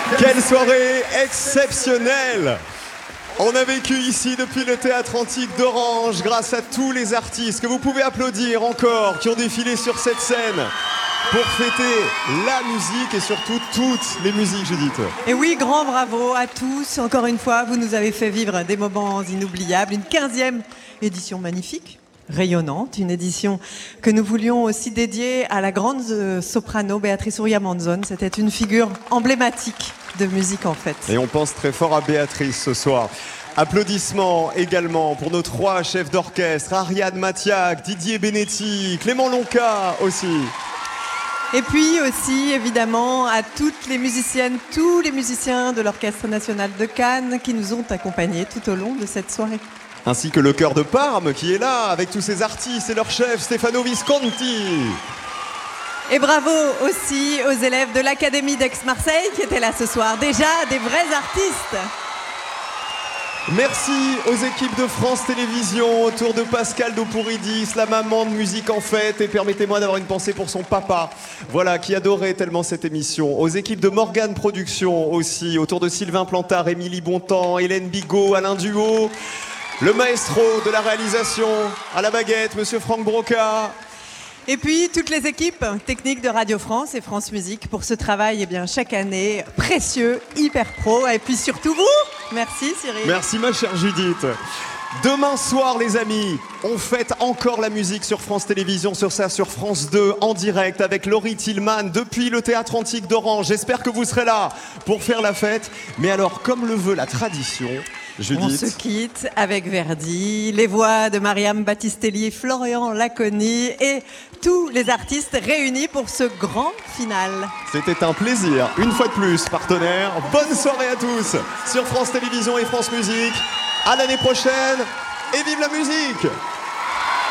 Quelle soirée exceptionnelle! On a vécu ici depuis le Théâtre Antique d'Orange grâce à tous les artistes que vous pouvez applaudir encore, qui ont défilé sur cette scène pour fêter la musique et surtout toutes les musiques, Judith. Et oui, grand bravo à tous. Encore une fois, vous nous avez fait vivre des moments inoubliables. Une 15e édition magnifique, rayonnante. Une édition que nous voulions aussi dédier à la grande soprano Béatrice Uriamanzon. C'était une figure emblématique de musique en fait. Et on pense très fort à Béatrice ce soir. Applaudissements également pour nos 3 chefs d'orchestre, Ariane Mathiac, Didier Benetti, Clément Lonca aussi. Et puis aussi, évidemment, à toutes les musiciennes, tous les musiciens de l'Orchestre National de Cannes qui nous ont accompagnés tout au long de cette soirée. Ainsi que le chœur de Parme qui est là avec tous ces artistes et leur chef Stefano Visconti. Et bravo aussi aux élèves de l'Académie d'Aix-Marseille qui étaient là ce soir. Déjà des vrais artistes. Merci aux équipes de France Télévisions, autour de Pascal Dopouridis, la maman de Musique en Fête. Et permettez-moi d'avoir une pensée pour son papa, voilà, qui adorait tellement cette émission. Aux équipes de Morgane Productions aussi, autour de Sylvain Plantard, Émilie Bontemps, Hélène Bigot, Alain Duhaut. Le maestro de la réalisation, à la baguette, Monsieur Franck Broca. Et puis toutes les équipes techniques de Radio France et France Musique pour ce travail chaque année précieux, hyper pro. Et puis surtout vous, merci Cyril. Merci ma chère Judith. Demain soir les amis, on fête encore la musique sur France Télévisions, sur France 2 en direct avec Laurie Tillman depuis le Théâtre Antique d'Orange. J'espère que vous serez là pour faire la fête. Mais alors comme le veut la tradition, Judith. On se quitte avec Verdi, les voix de Mariam Battistelli, Florian Laconi et tous les artistes réunis pour ce grand final. C'était un plaisir, une fois de plus, partenaire. Bonne soirée à tous sur France Télévisions et France Musique. À l'année prochaine et vive la musique!